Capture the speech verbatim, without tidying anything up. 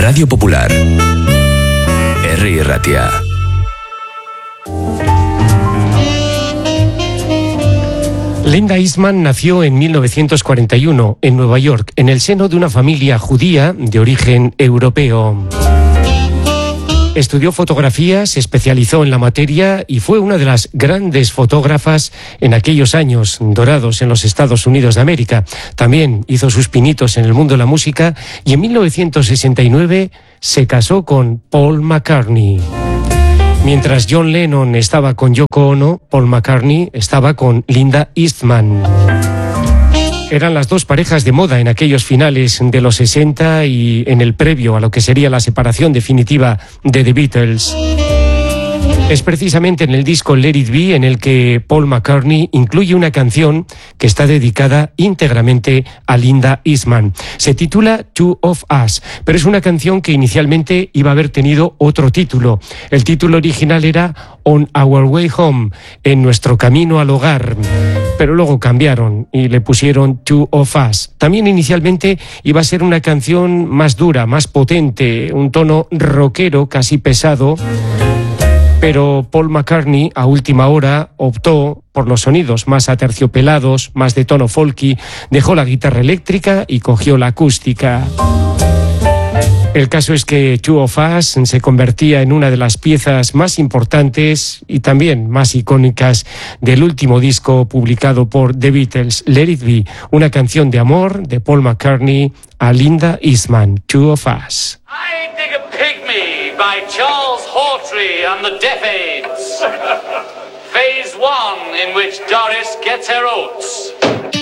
Radio Popular. Herri Irratia. Linda Eastman nació en mil novecientos cuarenta y uno en Nueva York, en el seno de una familia judía de origen europeo. Estudió fotografía, se especializó en la materia y fue una de las grandes fotógrafas en aquellos años dorados en los Estados Unidos de América. También hizo sus pinitos en el mundo de la música y en mil novecientos sesenta y nueve se casó con Paul McCartney. Mientras John Lennon estaba con Yoko Ono, Paul McCartney estaba con Linda Eastman. Eran las dos parejas de moda en aquellos finales de los sesenta y en el previo a lo que sería la separación definitiva de The Beatles. Es precisamente en el disco Let It Be en el que Paul McCartney incluye una canción que está dedicada íntegramente a Linda Eastman. Se titula Two of Us, pero es una canción que inicialmente iba a haber tenido otro título. El título original era On Our Way Home, en nuestro camino al hogar, pero luego cambiaron y le pusieron Two of Us. También inicialmente iba a ser una canción más dura, más potente, un tono rockero, casi pesado, pero Paul McCartney a última hora optó por los sonidos más aterciopelados, más de tono folky, dejó la guitarra eléctrica y cogió la acústica. El caso es que Two of Us se convertía en una de las piezas más importantes y también más icónicas del último disco publicado por The Beatles, Let It Be, una canción de amor de Paul McCartney a Linda Eastman, Two of Us. I Dig a Pygmy by Charles Hawtrey and the Deaf Aids. Phase one, in which Doris gets her oats.